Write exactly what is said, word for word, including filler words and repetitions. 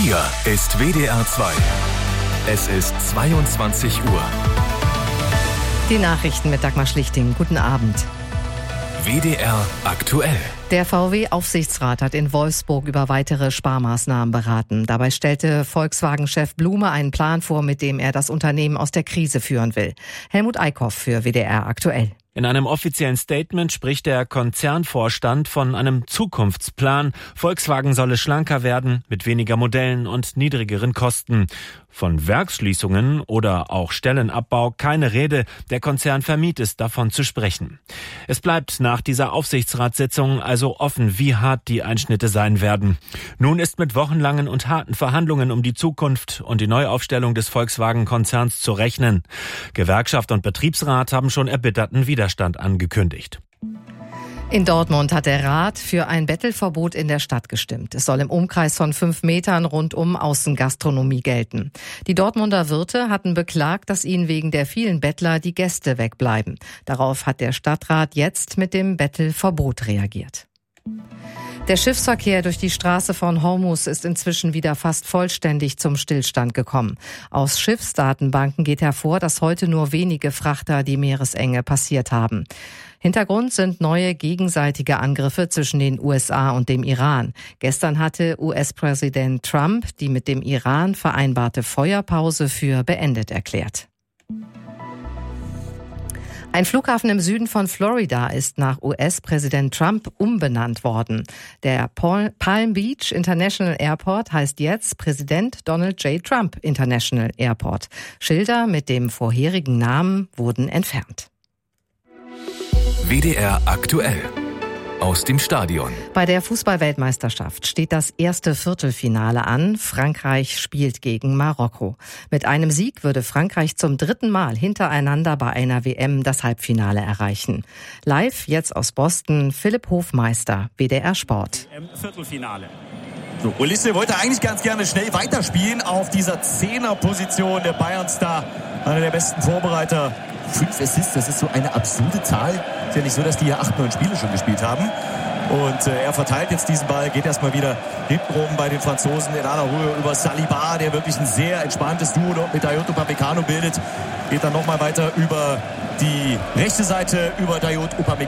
Hier ist W D R zwei. Es ist zweiundzwanzig Uhr. Die Nachrichten mit Dagmar Schlichting. Guten Abend. W D R aktuell. Der V W-Aufsichtsrat hat in Wolfsburg über weitere Sparmaßnahmen beraten. Dabei stellte Volkswagen-Chef Blume einen Plan vor, mit dem er das Unternehmen aus der Krise führen will. Helmut Eickhoff für W D R aktuell. In einem offiziellen Statement spricht der Konzernvorstand von einem Zukunftsplan. Volkswagen solle schlanker werden, mit weniger Modellen und niedrigeren Kosten. Von Werksschließungen oder auch Stellenabbau keine Rede. Der Konzern vermied es, davon zu sprechen. Es bleibt nach dieser Aufsichtsratssitzung also offen, wie hart die Einschnitte sein werden. Nun ist mit wochenlangen und harten Verhandlungen um die Zukunft und die Neuaufstellung des Volkswagen-Konzerns zu rechnen. Gewerkschaft und Betriebsrat haben schon erbitterten Widerstand angekündigt. In Dortmund hat der Rat für ein Bettelverbot in der Stadt gestimmt. Es soll im Umkreis von fünf Metern rund um Außengastronomie gelten. Die Dortmunder Wirte hatten beklagt, dass ihnen wegen der vielen Bettler die Gäste wegbleiben. Darauf hat der Stadtrat jetzt mit dem Bettelverbot reagiert. Der Schiffsverkehr durch die Straße von Hormuz ist inzwischen wieder fast vollständig zum Stillstand gekommen. Aus Schiffsdatenbanken geht hervor, dass heute nur wenige Frachter die Meeresenge passiert haben. Hintergrund sind neue gegenseitige Angriffe zwischen den U S A und dem Iran. Gestern hatte U S-Präsident Trump die mit dem Iran vereinbarte Feuerpause für beendet erklärt. Ein Flughafen im Süden von Florida ist nach U S-Präsident Trump umbenannt worden. Der Palm Beach International Airport heißt jetzt Präsident Donald J. Trump International Airport. Schilder mit dem vorherigen Namen wurden entfernt. W D R aktuell. Aus dem Stadion. Bei der Fußball-Weltmeisterschaft steht das erste Viertelfinale an. Frankreich spielt gegen Marokko. Mit einem Sieg würde Frankreich zum dritten Mal hintereinander bei einer W M das Halbfinale erreichen. Live jetzt aus Boston, Philipp Hofmeister, W D R Sport. Viertelfinale. So, Ulisse wollte eigentlich ganz gerne schnell weiterspielen auf dieser Zehner-Position. Der Bayern-Star, einer der besten Vorbereiter. Fünf Assists, das ist so eine absurde Zahl. Ist ja nicht so, dass die hier acht, neun Spiele schon gespielt haben. Und äh, er verteilt jetzt diesen Ball, geht erstmal wieder hintenrum bei den Franzosen in aller Ruhe über Saliba, der wirklich ein sehr entspanntes Duo dort mit Dayot Upamecano bildet. Geht dann nochmal weiter über die rechte Seite, über Dayot Upamecano.